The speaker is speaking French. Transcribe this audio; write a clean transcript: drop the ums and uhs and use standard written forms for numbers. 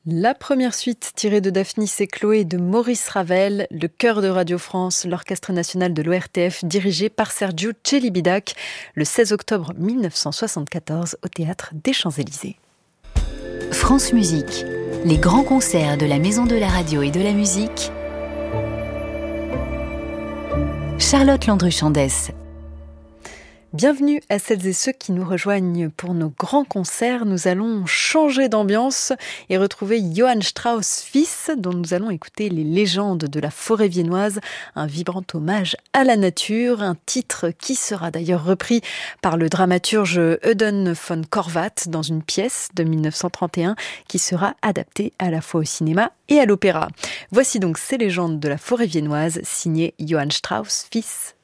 La première suite tirée de Daphnis et Chloé de Maurice Ravel, le chœur de Radio France, l'Orchestre national de l'ORTF dirigé par Sergiu Celibidache, le 16 octobre 1974 au Théâtre des Champs-Élysées. France Musique, les grands concerts de la Maison de la Radio et de la Musique. Charlotte Landru-Chandès. Bienvenue à celles et ceux qui nous rejoignent pour nos grands concerts. Nous allons changer d'ambiance et retrouver Johann Strauss fils, dont nous allons écouter les légendes de la forêt viennoise, un vibrant hommage à la nature, un titre qui sera d'ailleurs repris par le dramaturge Eugen von Korvath dans une pièce de 1931 qui sera adaptée à la fois au cinéma et à l'opéra. Voici donc ces légendes de la forêt viennoise, signées Johann Strauss fils.